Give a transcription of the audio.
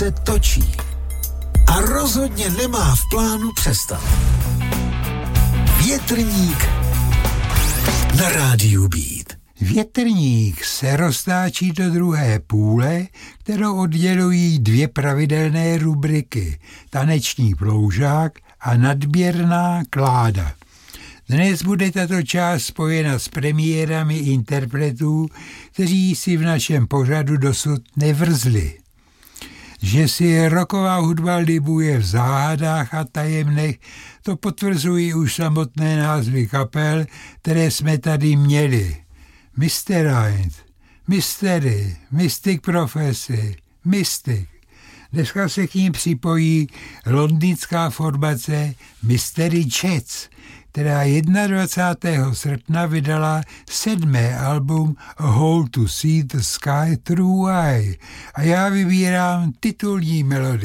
se točí a rozhodně nemá v plánu přestat. Větrník na rádiu Beat. Větrník se roztáčí do druhé půle, kterou oddělují dvě pravidelné rubriky. Taneční ploužák a nadběrná kláda. Dnes bude tato část spojena s premiérami interpretů, kteří si v našem pořadu dosud nevrzli. Že si rocková hudba libuje v záhadách a tajemnech, to potvrzují už samotné názvy kapel, které jsme tady měli. Mysterite, Mystery, Mystic Prophecy, Mystic. Dneska se k ním připojí londýnská formace Mystery Jets, která 21. srpna vydala 7. album A Hole to See the Sky Through Eye. A já vybírám titulní melodii.